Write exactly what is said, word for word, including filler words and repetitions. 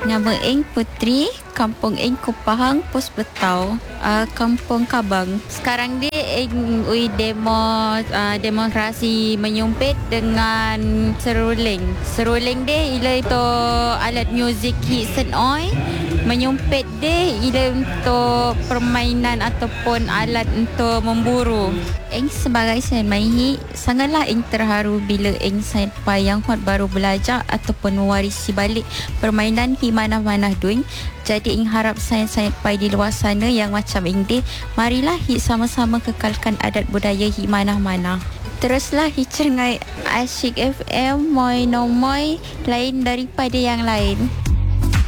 Nama Eng Putri, Kampung Eng Kupahang, Pos Betau, uh, Kampung Kabang. Sekarang dia Eng ui demo uh, demonstrasi menyumpit dengan seruling. Seruling dia ialah itu alat muzik Hidson Oi. Menyumpit dia ialah untuk permainan ataupun alat untuk memburu. Eng sebagai seniman sangatlah Eng terharu bila Eng sampai yang hot baru belajar ataupun mewarisi balik permainan Himanah-Manah Duing. Jadi Eng harap saya-saya di luar sana yang macam Eng dia, marilah hi sama-sama kekalkan adat budaya Himanah-Manah. Teruslah hi cengai Asyik F M moi no moi lain daripada yang lain.